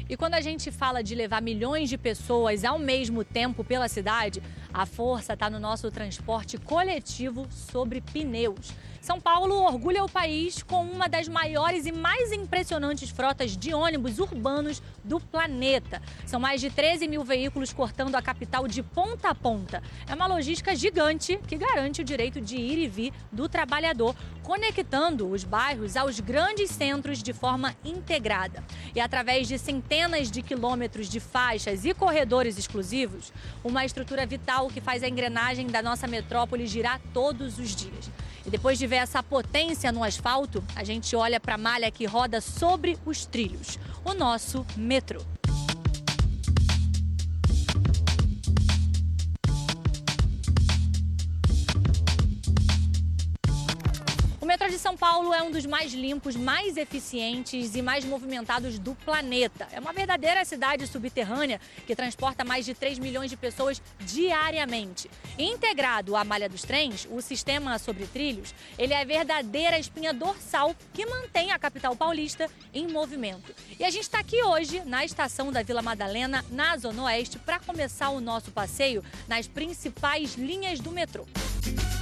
E quando a gente fala de levar milhões de pessoas ao mesmo tempo pela cidade, a força está no nosso transporte coletivo sobre pneus. São Paulo orgulha o país com uma das maiores e mais impressionantes frotas de ônibus urbanos do planeta. São mais de 13 mil veículos cortando a capital de ponta a ponta. É uma logística gigante que garante o direito de ir e vir do trabalhador, conectando os bairros aos grandes centros de forma integrada. E através de centenas de quilômetros de faixas e corredores exclusivos, uma estrutura vital que faz a engrenagem da nossa metrópole girar todos os dias. E depois de ver essa potência no asfalto, a gente olha para a malha que roda sobre os trilhos, o nosso metrô. O metrô de São Paulo é um dos mais limpos, mais eficientes e mais movimentados do planeta. É uma verdadeira cidade subterrânea que transporta mais de 3 milhões de pessoas diariamente. Integrado à malha dos trens, o sistema sobre trilhos, ele é a verdadeira espinha dorsal que mantém a capital paulista em movimento. E a gente está aqui hoje na estação da Vila Madalena, na Zona Oeste, para começar o nosso passeio nas principais linhas do metrô.